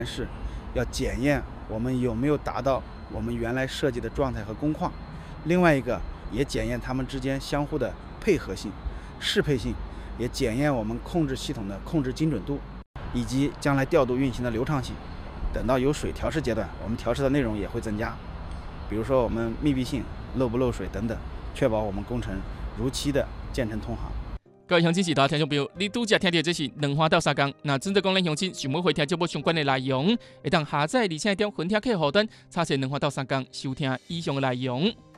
是要检验我们有没有达到我们原来设计的状态和工况。另外一个也检验它们之间相互的配合性、适配性，也检验我们控制系统的控制精准度，以及将来调度运行的流畅性。等到有水调试阶段，我们调试的内容也会增加，比如说我们密闭性、漏不漏水等等，确保我们工程如期的建成通航。 各位乡亲、时代听众朋友，你拄则听到这是两花到三工。那真正讲咱乡亲想要回听节目相关的内容，会当下载而且点分听客户端查询两花到三工收听以上的内容。